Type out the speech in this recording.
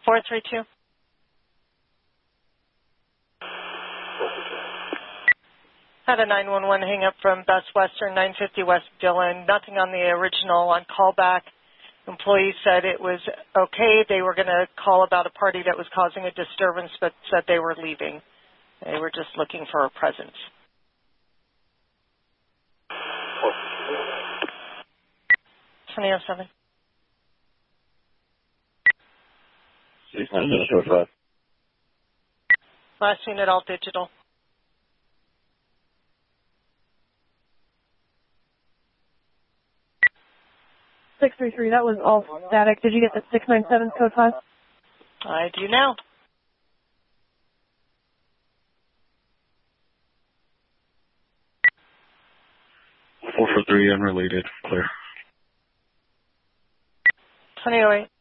432. Had a 911 hang up from Best Western, 950 West Dillon. Nothing on the original. On callback, employee said it was okay. They were going to call about a party that was causing a disturbance, but said they were leaving. They were just looking for a presence. 2007. 697. Last unit, all digital. .633, that was all static. Did you get the 697 code 5? I do now. Four for three, unrelated. Clear. 2008.